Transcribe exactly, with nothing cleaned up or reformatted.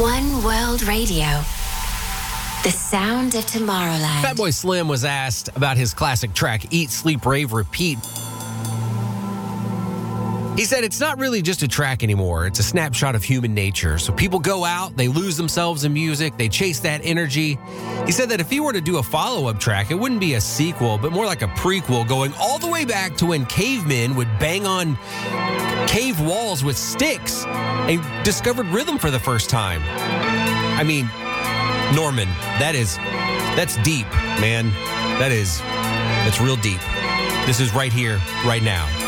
One World Radio. The sound of Tomorrowland. Fatboy Slim was asked about his classic track, Eat, Sleep, Rave, Repeat. He said it's not really just a track anymore. It's a snapshot of human nature. So people go out, they lose themselves in music, they chase that energy. He said that if he were to do a follow-up track, it wouldn't be a sequel, but more like a prequel, going all the way back to when cavemen would bang on cave walls with sticks and discovered rhythm for the first time. I mean, Norman, that is, that's deep, man. That is, that's real deep. This is right here, right now.